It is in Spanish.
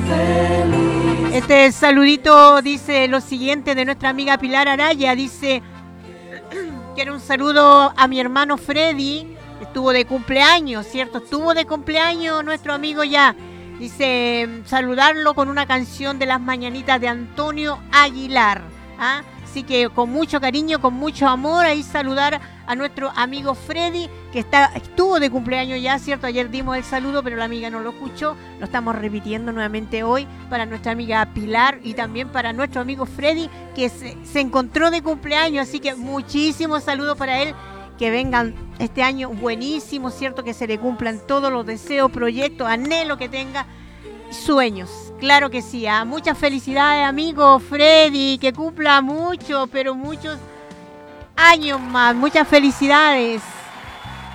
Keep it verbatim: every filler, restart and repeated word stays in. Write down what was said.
Este saludito dice lo siguiente de nuestra amiga Pilar Araya. Dice, quiero un saludo a mi hermano Freddy. Estuvo de cumpleaños, ¿cierto? Estuvo de cumpleaños nuestro amigo ya. Dice, saludarlo con una canción de las mañanitas de Antonio Aguilar. ¿Ah? Así que con mucho cariño, con mucho amor, ahí saludar a nuestro amigo Freddy, que está, estuvo de cumpleaños ya, ¿cierto? Ayer dimos el saludo, pero la amiga no lo escuchó. Lo estamos repitiendo nuevamente hoy para nuestra amiga Pilar y también para nuestro amigo Freddy, que se, se encontró de cumpleaños. Así que muchísimos saludos para él. Que vengan este año buenísimo, ¿cierto? Que se le cumplan todos los deseos, proyectos, anhelos que tenga, sueños. Claro que sí. ¿eh? Muchas felicidades, amigo Freddy. Que cumpla mucho, pero muchos años más. Muchas felicidades.